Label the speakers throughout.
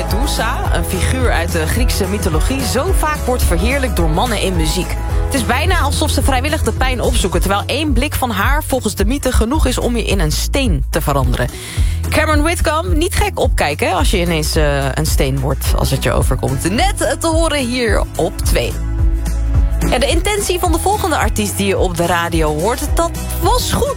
Speaker 1: Medusa, een figuur uit de Griekse mythologie, zo vaak wordt verheerlijkt door mannen in muziek. Het is bijna alsof ze vrijwillig de pijn opzoeken, terwijl 1 blik van haar volgens de mythe genoeg is om je in een steen te veranderen. Cameron Whitcomb, niet gek opkijken als je ineens een steen wordt als het je overkomt. Net te horen hier op 2. Ja, de intentie van de volgende artiest die je op de radio hoort, dat was goed.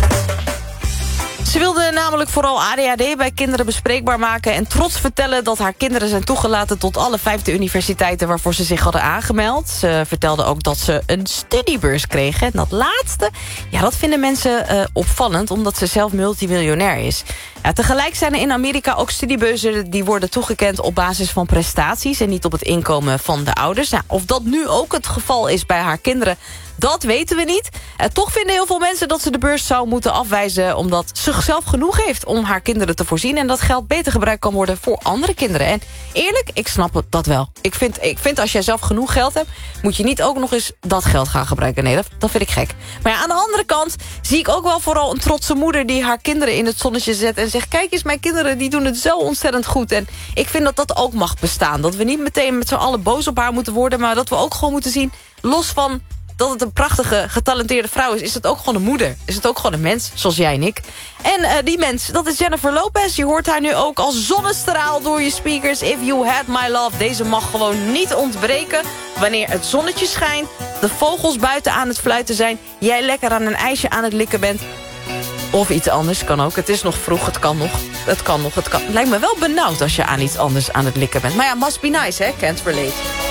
Speaker 1: Ze wilde namelijk vooral ADHD bij kinderen bespreekbaar maken en trots vertellen dat haar kinderen zijn toegelaten tot alle 5 universiteiten waarvoor ze zich hadden aangemeld. Ze vertelde ook dat ze een studiebeurs kregen. En dat laatste, ja, dat vinden mensen opvallend omdat ze zelf multimiljonair is. Ja, tegelijk zijn er in Amerika ook studiebeurzen die worden toegekend op basis van prestaties en niet op het inkomen van de ouders. Nou, of dat nu ook het geval is bij haar kinderen, dat weten we niet. Toch vinden heel veel mensen dat ze de beurs zou moeten afwijzen omdat ze zelf genoeg heeft om haar kinderen te voorzien en dat geld beter gebruikt kan worden voor andere kinderen. En eerlijk, ik snap dat wel. Ik vind als jij zelf genoeg geld hebt, moet je niet ook nog eens dat geld gaan gebruiken. Nee, dat vind ik gek. Maar ja, aan de andere kant zie ik ook wel vooral een trotse moeder die haar kinderen in het zonnetje zet en zegt, kijk eens, mijn kinderen die doen het zo ontzettend goed. En ik vind dat dat ook mag bestaan. Dat we niet meteen met z'n allen boos op haar moeten worden, maar dat we ook gewoon moeten zien, los van dat het een prachtige, getalenteerde vrouw is het ook gewoon een moeder. Is het ook gewoon een mens, zoals jij en ik. En die mens, dat is Jennifer Lopez. Je hoort haar nu ook als zonnestraal door je speakers. If You Had My Love. Deze mag gewoon niet ontbreken. Wanneer het zonnetje schijnt, de vogels buiten aan het fluiten zijn, jij lekker aan een ijsje aan het likken bent. Of iets anders, kan ook. Het is nog vroeg, het kan nog. Het lijkt me wel benauwd als je aan iets anders aan het likken bent. Maar ja, must be nice, hè? Can't relate.